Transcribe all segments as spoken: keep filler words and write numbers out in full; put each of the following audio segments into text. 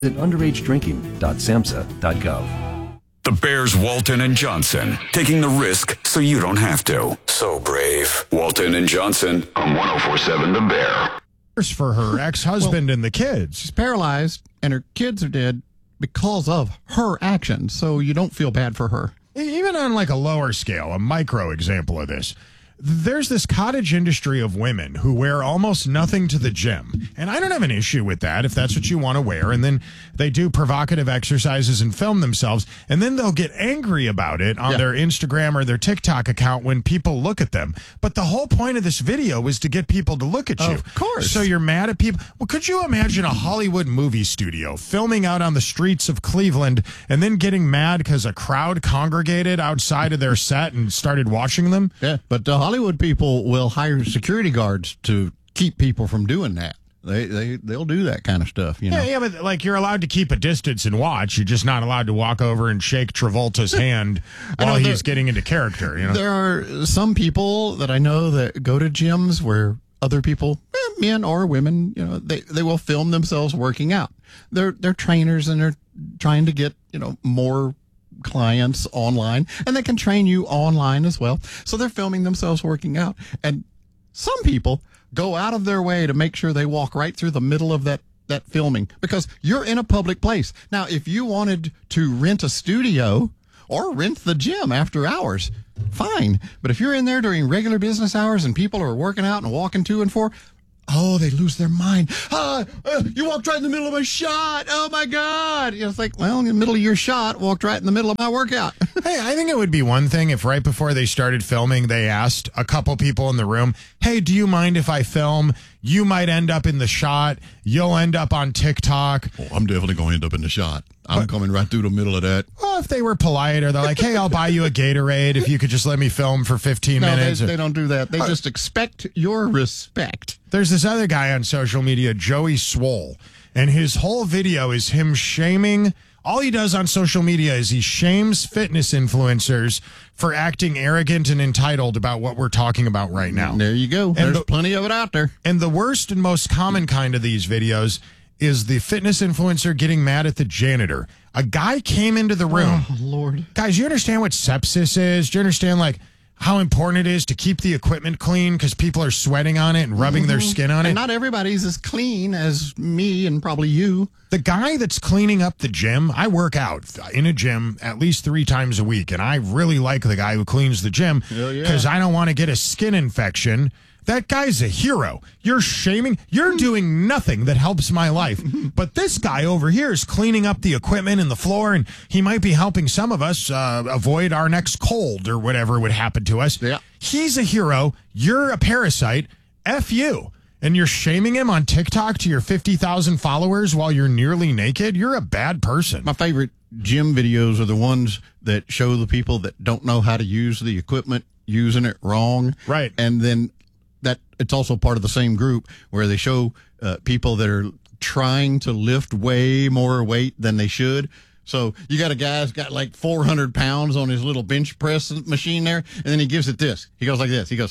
underage drinking dot samhsa dot gov. The Bears, Walton and Johnson, taking the risk so you don't have to. So brave. Walton and Johnson on one oh four point seven The Bear. For her ex-husband well, and the kids. She's paralyzed, and her kids are dead because of her actions, so you don't feel bad for her. Even on like a lower scale, a micro example of this, there's this cottage industry of women who wear almost nothing to the gym. And I don't have an issue with that if that's what you want to wear. And then they do provocative exercises and film themselves. And then they'll get angry about it on yeah. their Instagram or their TikTok account when people look at them. But the whole point of this video was to get people to look at you. Of course. So you're mad at people. Well, could you imagine a Hollywood movie studio filming out on the streets of Cleveland and then getting mad because a crowd congregated outside of their set and started watching them? Yeah, but uh, Hollywood people will hire security guards to keep people from doing that. They they they'll do that kind of stuff, you know. Yeah, yeah, but like you're allowed to keep a distance and watch. You're just not allowed to walk over and shake Travolta's hand while know, he's getting into character. You know, there are some people that I know that go to gyms where other people, eh, men or women, you know, they they will film themselves working out. They're they're trainers and they're trying to get you know more clients online, and they can train you online as well. So they're filming themselves working out, and some people go out of their way to make sure they walk right through the middle of that that filming because you're in a public place. Now, if you wanted to rent a studio or rent the gym after hours, fine. But if you're in there during regular business hours and people are working out and walking to and for, oh, they lose their mind. Ah, uh, you walked right in the middle of my shot. Oh, my God. You know, it's like, well, in the middle of your shot, walked right in the middle of my workout. Hey, I think it would be one thing if right before they started filming, they asked a couple people in the room, hey, do you mind if I film? You might end up in the shot. You'll end up on TikTok. Oh, I'm definitely going to end up in the shot. I'm but, coming right through the middle of that. Well, if they were polite or they're like, hey, I'll buy you a Gatorade if you could just let me film for fifteen no, minutes. They, they don't do that. They uh, just expect your respect. There's this other guy on social media, Joey Swole, and his whole video is him shaming. All he does on social media is he shames fitness influencers for acting arrogant and entitled about what we're talking about right now. There you go. And There's the, plenty of it out there. And the worst and most common kind of these videos is the fitness influencer getting mad at the janitor. A guy came into the room. Oh, Lord. Guys, you understand what sepsis is? Do you understand, like, how important it is to keep the equipment clean because people are sweating on it and rubbing mm-hmm. their skin on and it? Not everybody's as clean as me and probably you. The guy that's cleaning up the gym, I work out in a gym at least three times a week, and I really like the guy who cleans the gym because yeah. I don't want to get a skin infection. That guy's a hero. You're shaming. You're doing nothing that helps my life. But this guy over here is cleaning up the equipment and the floor, and he might be helping some of us uh, avoid our next cold or whatever would happen to us. Yeah. He's a hero. You're a parasite. F you. And you're shaming him on TikTok to your fifty thousand followers while you're nearly naked? You're a bad person. My favorite gym videos are the ones that show the people that don't know how to use the equipment, using it wrong. Right. And then that it's also part of the same group where they show uh, people that are trying to lift way more weight than they should. So you got a guy that's got like four hundred pounds on his little bench press machine there, and then he gives it this. He goes like this. He goes,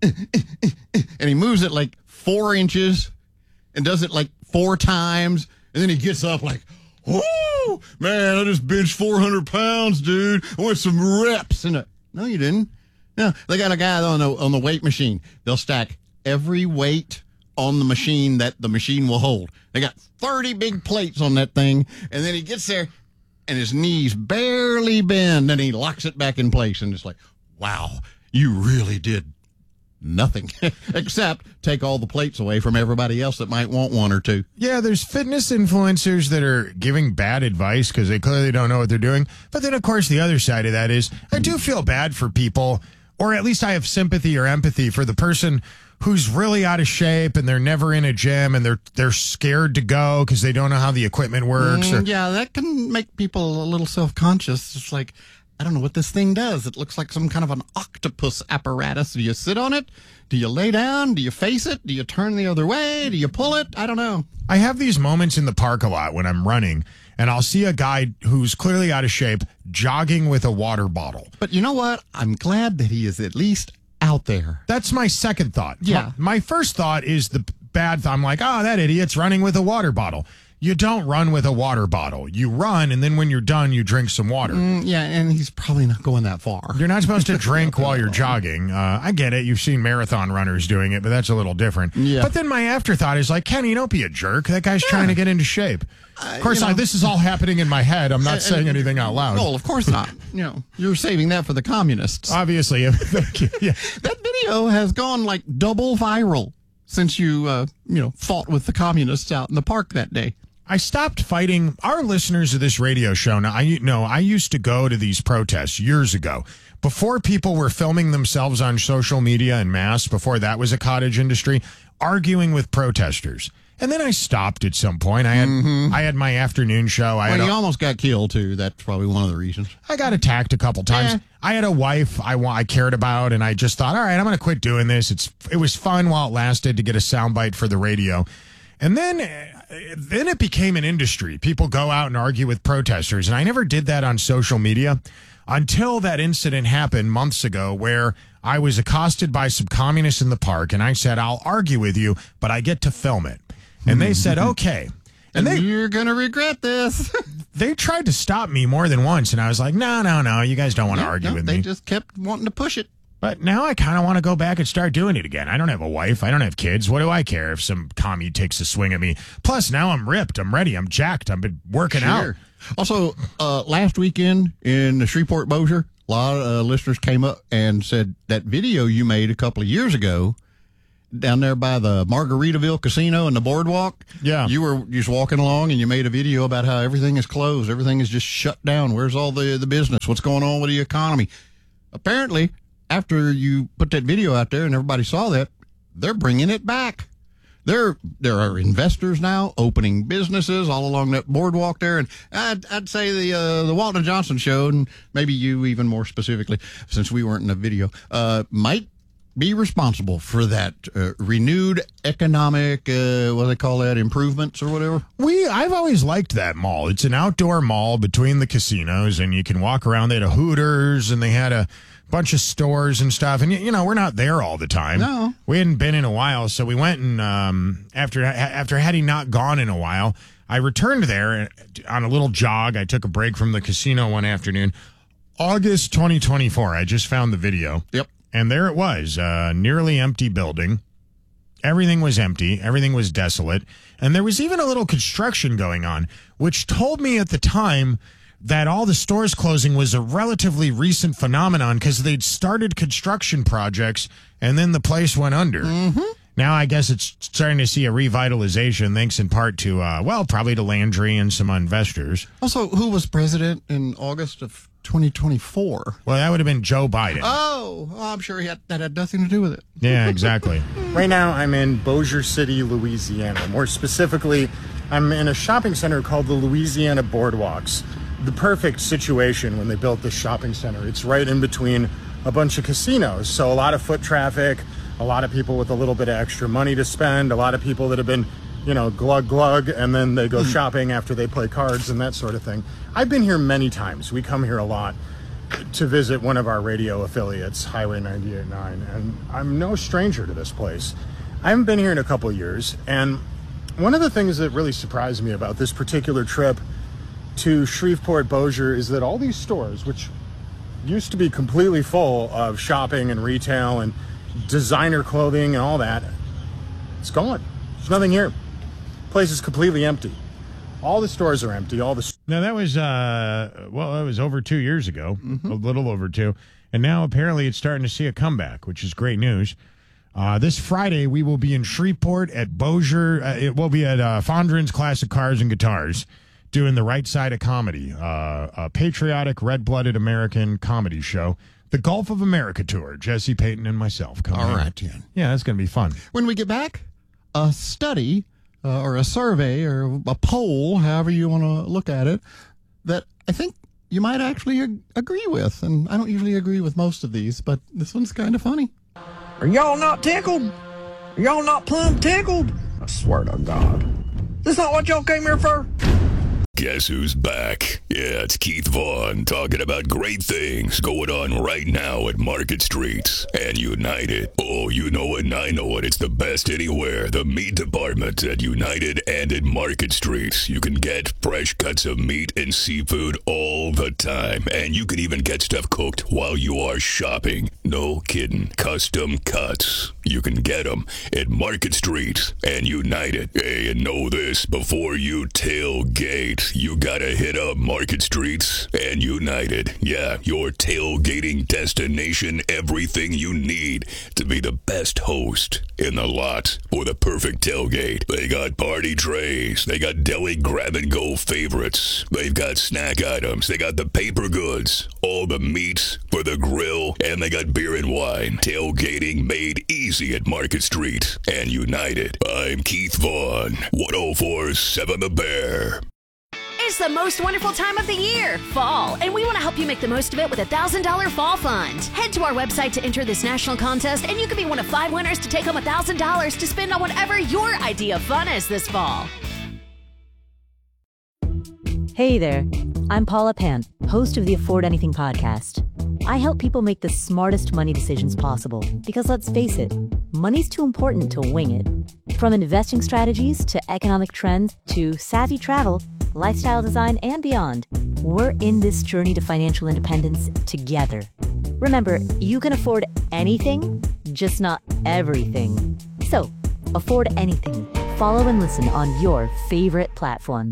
and he moves it like four inches and does it like four times, and then he gets up like, whoo, man, I just benched four hundred pounds, dude. I want some reps. And uh, no, you didn't. No, they got a guy on the on the weight machine. They'll stack every weight on the machine that the machine will hold. They got thirty big plates on that thing, and then he gets there, and his knees barely bend, and he locks it back in place, and it's like, wow, you really did nothing except take all the plates away from everybody else that might want one or two. Yeah, there's fitness influencers that are giving bad advice because they clearly don't know what they're doing. But then, of course, the other side of that is I do feel bad for people, or at least I have sympathy or empathy for the person who's really out of shape and they're never in a gym and they're they're scared to go because they don't know how the equipment works. Mm, or, yeah, that can make people a little self-conscious. It's like, I don't know what this thing does. It looks like some kind of an octopus apparatus. Do you sit on it? Do you lay down? Do you face it? Do you turn the other way? Do you pull it? I don't know. I have these moments in the park a lot when I'm running, and I'll see a guy who's clearly out of shape jogging with a water bottle. But you know what? I'm glad that he is at least out there. That's my second thought. Yeah. My, my first thought is the bad thought. I'm like, oh, that idiot's running with a water bottle. you don't run with a water bottle. You run, and then when you're done, you drink some water. Mm, yeah, and he's probably not going that far. You're not supposed to drink while you're jogging. Uh, I get it. You've seen marathon runners doing it, but that's a little different. Yeah. But then my afterthought is like, Kenny, don't be a jerk. That guy's Yeah. trying to get into shape. Of course, you know, I, this is all happening in my head. I'm not and- saying anything out loud. Well, of course not. You know, you're saving that for the communists. Obviously. Thank you. Yeah. That video has gone like double viral since you, uh, you know, fought with the communists out in the park that day. I stopped fighting. Our listeners of this radio show, now, I know I used to go to these protests years ago. Before people were filming themselves on social media en masse, before that was a cottage industry, arguing with protesters. And then I stopped at some point. I had Mm-hmm. I had my afternoon show. I Well, had you a, almost got killed, too. That's probably one of the reasons. I got attacked a couple times. Yeah. I had a wife I wa- I cared about, and I just thought, all right, I'm going to quit doing this. It's it was fun while it lasted to get a soundbite for the radio, and then uh, then it became an industry. People go out and argue with protesters, and I never did that on social media until that incident happened months ago, where I was accosted by some communists in the park, and I said, I'll argue with you, but I get to film it, and they said, okay. And, And they you're going to regret this. they tried to stop me more than once, and I was like, no, no, no, you guys don't want to Yeah, argue no, with they me. just kept wanting to push it. But now I kind of want to go back and start doing it again. I don't have a wife. I don't have kids. What do I care if some commie takes a swing at me? Plus, now I'm ripped. I'm ready. I'm jacked. I've been working out. Sure. Also, uh, last weekend in Shreveport Bossier, a lot of uh, listeners came up and said that video you made a couple of years ago down there by the Margaritaville Casino and the boardwalk. Yeah. You were just walking along and you made a video about how everything is closed. Everything is just shut down. Where's all the, the business? What's going on with the economy? Apparently, after you put that video out there and everybody saw that, they're bringing it back. There, there are investors now opening businesses all along that boardwalk there, and I'd, I'd say the uh, the Walton and Johnson show, and maybe you even more specifically, since we weren't in the video, uh, might be responsible for that uh, renewed economic, uh, what do they call that, improvements or whatever. We, I've always liked that mall. It's an outdoor mall between the casinos, and you can walk around. They had a Hooters, and they had a bunch of stores and stuff. And, you know, we're not there all the time. No. We hadn't been in a while, so we went and um, after after had he not gone in a while, I returned there on a little jog. I took a break from the casino one afternoon. August twenty twenty-four, I just found the video. Yep. And there it was, a nearly empty building. Everything was empty. Everything was desolate. And there was even a little construction going on, which told me at the time that all the stores closing was a relatively recent phenomenon because they'd started construction projects and then the place went under. Mm-hmm. Now I guess it's starting to see a revitalization, thanks in part to, uh, well, probably to Landry and some investors. Also, who was president in August of twenty twenty-four? Well, that would have been Joe Biden. Oh, well, I'm sure he had, that had nothing to do with it. Yeah, exactly. Right now, I'm in Bossier City, Louisiana. More specifically, I'm in a shopping center called the Louisiana Boardwalks. The perfect situation when they built this shopping center. It's right in between a bunch of casinos, so a lot of foot traffic, a lot of people with a little bit of extra money to spend, a lot of people that have been, you know, glug glug, and then they go shopping after they play cards and that sort of thing. I've been here many times. We come here a lot to visit one of our radio affiliates, Highway ninety-eight point nine, and I'm no stranger to this place. I haven't been here in a couple of years, and one of the things that really surprised me about this particular trip to Shreveport Bossier is that all these stores, which used to be completely full of shopping and retail and designer clothing and all that, it's gone. There's nothing here. The place is completely empty. All the stores are empty. All the Now, that was, uh, well, it was over two years ago, a little over two. And now apparently it's starting to see a comeback, which is great news. Uh, this Friday, we will be in Shreveport at Bossier. Uh, it will be at uh, Fondren's Classic Cars and Guitars doing the Right Side of Comedy, uh, a patriotic, red-blooded American comedy show. The Gulf of America tour, Jesse Payton and myself. Coming All in. right, Jen. Yeah, that's going to be fun. When we get back, a study uh, or a survey or a poll, however you want to look at it, that I think you might actually ag- agree with. And I don't usually agree with most of these, but this one's kind of funny. Are y'all not tickled? Are y'all not plumb tickled? I swear to God. This not what y'all came here for? Guess who's back? Yeah, it's Keith Vaughn talking about great things going on right now at Market Street and United. Oh, you know it and I know it. It's the best anywhere. The meat department at United and at Market Street. You can get fresh cuts of meat and seafood all the time. And you can even get stuff cooked while you are shopping. No kidding. Custom cuts. You can get them at Market Street and United. Hey, and know this, before you tailgate, you gotta hit up Market Streets and United. Yeah, your tailgating destination. Everything you need to be the best host in the lot for the perfect tailgate. They got party trays. They got deli grab-and-go favorites. They've got snack items. They got the paper goods. All the meats for the grill. And they got beer and wine. Tailgating made easy at Market Street and United. I'm Keith Vaughn, ten forty-seven The Bear. It's the most wonderful time of the year, fall, and we want to help you make the most of it with a one thousand dollars Fall Fund. Head to our website to enter this national contest, and you could be one of five winners to take home one thousand dollars to spend on whatever your idea of fun is this fall. Hey there, I'm Paula Pant, host of the Afford Anything podcast. I help people make the smartest money decisions possible because, let's face it, money's too important to wing it. From investing strategies to economic trends to savvy travel, lifestyle design, and beyond, we're in this journey to financial independence together. Remember, you can afford anything, just not everything. So, afford anything. Follow and listen on your favorite platform.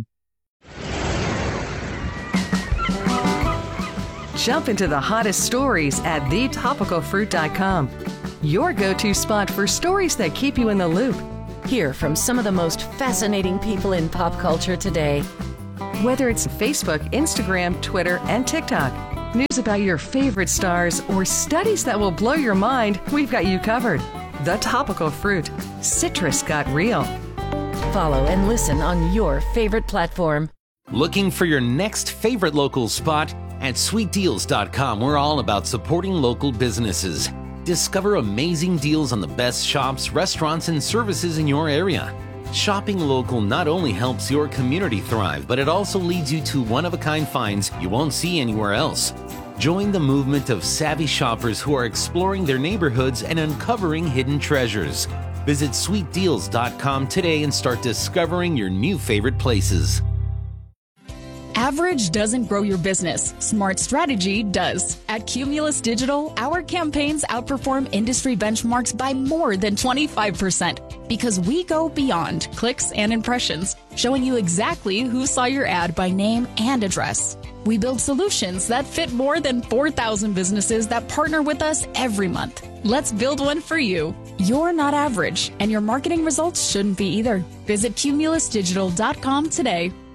Jump into the hottest stories at the topical fruit dot com. Your go-to spot for stories that keep you in the loop. Hear from some of the most fascinating people in pop culture today. Whether it's Facebook, Instagram, Twitter, and TikTok, news about your favorite stars, or studies that will blow your mind, we've got you covered. The Topical Fruit. Citrus got real. Follow and listen on your favorite platform. Looking for your next favorite local spot? At sweet deals dot com, we're all about supporting local businesses. Discover amazing deals on the best shops, restaurants, and services in your area. Shopping local not only helps your community thrive, but it also leads you to one-of-a-kind finds you won't see anywhere else. Join the movement of savvy shoppers who are exploring their neighborhoods and uncovering hidden treasures. Visit sweet deals dot com today and start discovering your new favorite places. Average doesn't grow your business. Smart strategy does. At Cumulus Digital, our campaigns outperform industry benchmarks by more than twenty-five percent because we go beyond clicks and impressions, showing you exactly who saw your ad by name and address. We build solutions that fit more than four thousand businesses that partner with us every month. Let's build one for you. You're not average, and your marketing results shouldn't be either. Visit Cumulus Digital dot com today.